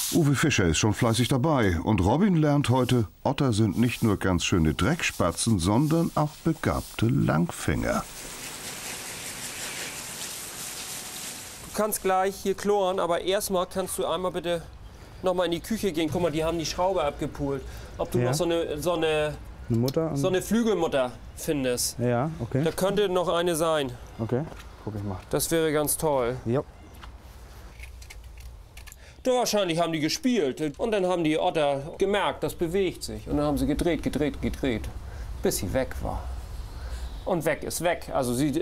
Uwe Fischer ist schon fleißig dabei und Robin lernt heute, Otter sind nicht nur ganz schöne Dreckspatzen, sondern auch begabte Langfänger. Du kannst gleich hier kloren, aber erstmal kannst du einmal bitte noch mal in die Küche gehen. Guck mal, die haben die Schraube abgepult. Ob du noch so eine Flügelmutter findest. Ja, okay. Da könnte noch eine sein. Okay, guck ich mal. Das wäre ganz toll. Ja. Da wahrscheinlich haben die gespielt und dann haben die Otter gemerkt, das bewegt sich. Und dann haben sie gedreht, bis sie weg war. Und weg ist weg. Also sie